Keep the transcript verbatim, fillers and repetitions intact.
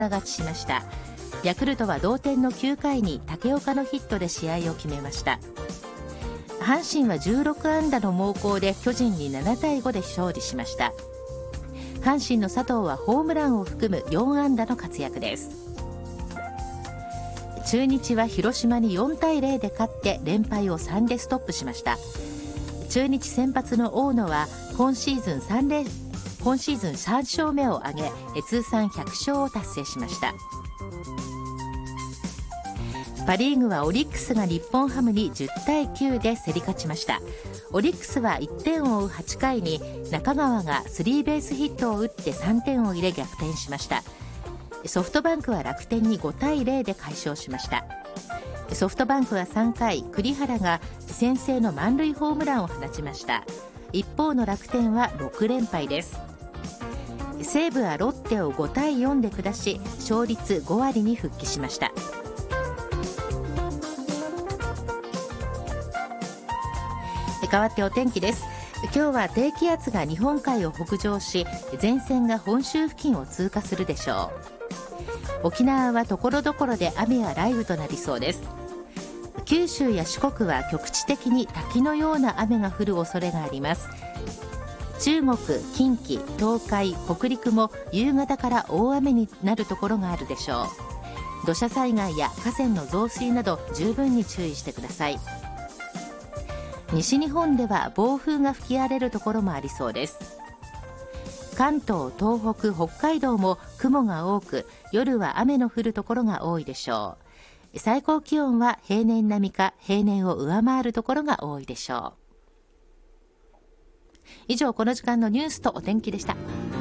勝ちしました。ヤクルトは同点のきゅうかいに武岡のヒットで試合を決めました。阪神はじゅうろくあんだの猛攻で巨人にななたいごで勝利しました。阪神の佐藤はホームランを含むよんあんだの活躍です。中日は広島によんたいゼロで勝って連敗をさんでストップしました。中日先発の大野は今シーズン3連今シーズンさんしょうめを挙げ通算ひゃくしょうを達成しました。パ・リーグはオリックスが日本ハムにじゅったいきゅうで競り勝ちました。オリックスはいってんを追うはちかいに中川がスリーベースヒットを打ってさんてんを入れ逆転しました。ソフトバンクは楽天にごたいゼロで快勝しました。ソフトバンクはさんかい栗原が先制の満塁ホームランを放ちました。一方の楽天はろくれんぱいです。西武はロッテをごたいよんで下し勝率ごわりに復帰しました。変わってお天気です。今日は低気圧が日本海を北上し前線が本州付近を通過するでしょう。沖縄はところどころで雨や雷雨となりそうです。九州や四国は局地的に滝のような雨が降る恐れがあります。中国、近畿、東海、北陸も夕方から大雨になるところがあるでしょう。土砂災害や河川の増水など十分に注意してください。西日本では暴風が吹き荒れるところもありそうです。関東、東北、北海道も雲が多く夜は雨の降るところが多いでしょう。最高気温は平年並みか平年を上回るところが多いでしょう。以上、この時間のニュースとお天気でした。